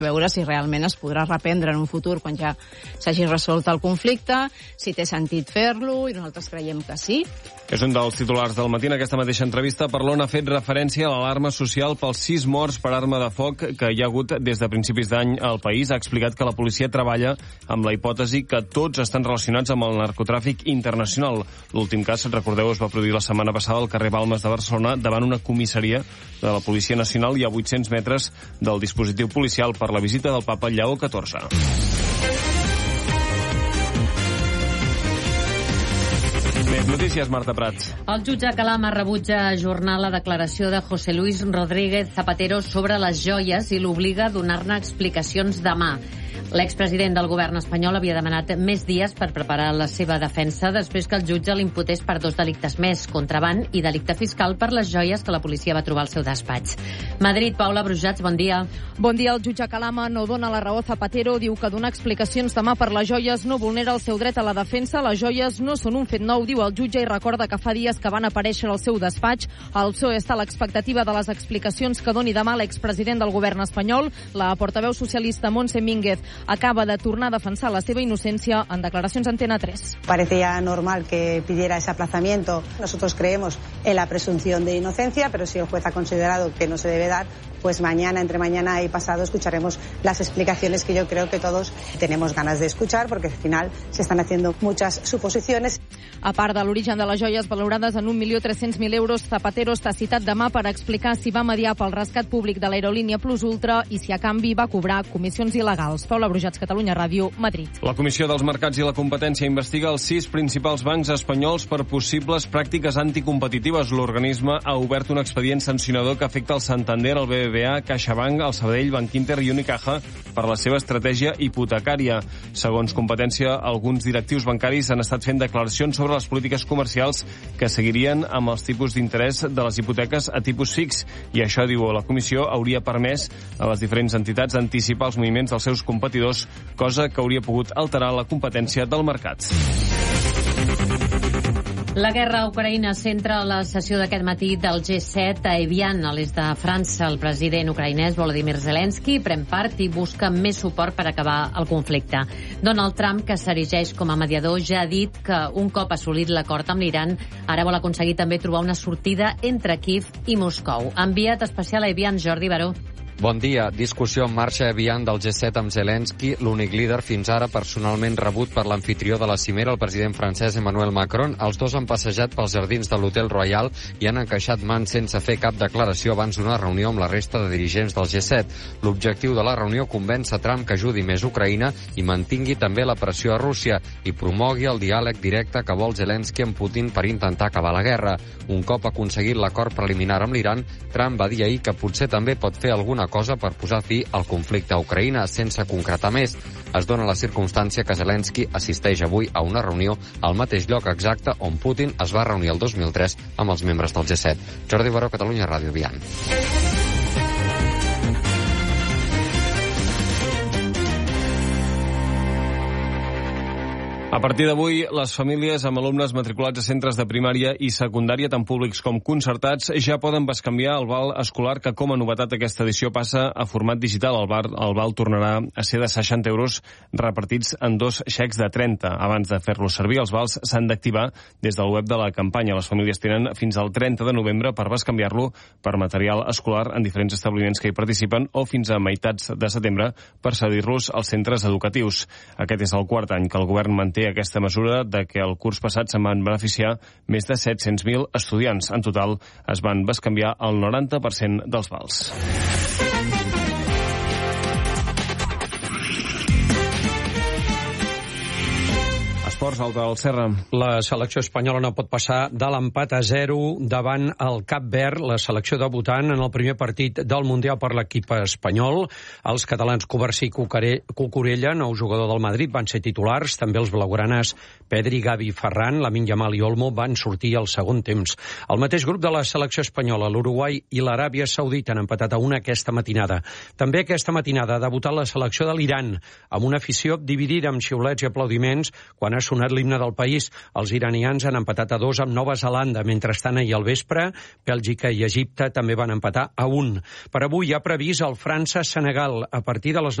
veure si realment es podrà reprendre en un futur quan ja s'hagi resolt el conflicte, si té sentit fer-lo, i nosaltres creiem que sí. És un dels titulars del matí. En aquesta mateixa entrevista, Parlon ha fet referència a l'alarma social pels 6 morts per arma de foc que hi ha hagut des de principis d'any al país. Ha explicat que la policia treballa amb la hipòtesi que tots estan relacionats amb el narcotràfic internacional. L'últim cas, recordeu, es va produir la setmana passada al carrer Balmes de Barcelona davant una comissaria de la Policia Nacional i a 800 metres del dispositiu policial per la visita del papa Lleó XIV. Més notícies, Marta Prats. El jutge Calama rebutja ajornar la declaració de José Luis Rodríguez Zapatero sobre les joies i l'obliga a donar-ne explicacions demà. L'expresident del govern espanyol havia demanat més dies per preparar la seva defensa després que el jutge l'imputés per 2 delictes més, contraban i delicte fiscal per les joies que la policia va trobar al seu despatx. Madrid, Paula Brujats, bon dia. Bon dia. El jutge Calama no dona la raó a Zapatero, diu que donar explicacions demà per les joies no vulnera el seu dret a la defensa. Les joies no són un fet nou, diu el jutge, i recorda que fa dies que van aparèixer al seu despatx. El PSOE està a l'expectativa de les explicacions que doni demà l'expresident del govern espanyol. La portaveu socialista Montse Mínguez acaba de tornar a defensar la seva innocència en declaracions a Antena 3. Parecía normal que pidiera ese aplazamiento. Nosotros creemos en la presunción de inocencia, pero si el juez ha considerado que no se debe dar, pues mañana, entre mañana y pasado, escucharemos las explicaciones que yo creo que todos tenemos ganas de escuchar, porque al final se están haciendo muchas suposiciones. A part de l'origen de les joies valorades en 1.300.000 euros, Zapatero està citat demà per explicar si va mediar pel rescat públic de l'aerolínia Plus Ultra i si a canvi va cobrar comissions il·legals. Paula Brujats, Catalunya Ràdio, Madrid. La Comissió dels Mercats i la Competència investiga els 6 principals bancs espanyols per possibles pràctiques anticompetitives. L'organisme ha obert un expedient sancionador que afecta el Santander, el BBVA, CaixaBank, el Sabadell, Bankinter i Unicaja per la seva estratègia hipotecària. Segons Competència, alguns directius bancaris han estat fent declaracions sobre les polítiques comercials que seguirien amb els tipus d'interès de les hipoteques a tipus fix. I això, diu la Comissió, hauria permès a les diferents entitats anticipar els moviments dels seus competidors, cosa que hauria pogut alterar la competència del mercat. La guerra a Ucraïna centra la sessió d'aquest matí del G7 a Evian, a l'est de França. El president ucraïnès Volodymyr Zelensky pren part i busca més suport per acabar el conflicte. Donald Trump, que s'erigeix com a mediador, ja ha dit que un cop assolit l'acord amb l'Iran, ara vol aconseguir també trobar una sortida entre Kíev i Moscou. Enviat especial a Evian, Jordi Baró. Bon dia. Discussió en marxa a Evian del G7 amb Zelensky, l'únic líder fins ara personalment rebut per l'amfitrió de la cimera, el president francès Emmanuel Macron. Els dos han passejat pels jardins de l'Hotel Royal i han encaixat mans sense fer cap declaració abans d'una reunió amb la resta de dirigents del G7. L'objectiu de la reunió convèncer Trump que ajudi més Ucraïna i mantingui també la pressió a Rússia i promogui el diàleg directe que vol Zelensky amb Putin per intentar acabar la guerra. Un cop aconseguit l'acord preliminar amb l'Iran, Trump va dir ahir que potser també pot fer alguna cosa per posar fi al conflicte a Ucraïna, sense concretar més. Es dona la circumstància que Zelensky assisteix avui a una reunió al mateix lloc exacte on Putin es va reunir el 2003 amb els membres del G7. Jordi Baró, Catalunya Ràdio, Evian. A partir d'avui, les famílies amb alumnes matriculats a centres de primària i secundària, tant públics com concertats, ja poden bescanviar el val escolar, que com a novetat aquesta edició passa a format digital. El val tornarà a ser de 60 euros repartits en 2 xecs de 30. Abans de fer-los servir, els vals s'han d'activar des del web de la campanya. Les famílies tenen fins al 30 de novembre per bescanviar-lo per material escolar en diferents establiments que hi participen o fins a meitats de setembre per cedir-los als centres educatius. Aquest és el quart any que el govern manté aquesta mesura, de que el curs passat se'n van beneficiar més de 700.000 estudiants. En total es van bescanviar el 90% dels vals. Esports, Alta del Serra. La selecció espanyola no pot passar de l'empat a 0 davant el Cap Verd, la selecció debutant en el primer partit del Mundial per l'equip espanyol. Els catalans Covarsí i Cucurella, nou jugador del Madrid, van ser titulars. També els blaugranes Pedri, Gavi i Ferran, Lamine Yamal i Olmo van sortir al segon temps. El mateix grup de la selecció espanyola, l'Uruguai i l'Aràbia Saudita, han empatat a 1 aquesta matinada. També aquesta matinada ha debutat la selecció de l'Iran, amb una afició dividida amb xiulets i aplaudiments quan ha sonat l'himne del país. Els iranians han empatat a 2 amb Nova Zelanda. Mentrestant, ahir al vespre, Bèlgica i Egipte també van empatar a 1. Per avui hi ha previst el França-Senegal a partir de les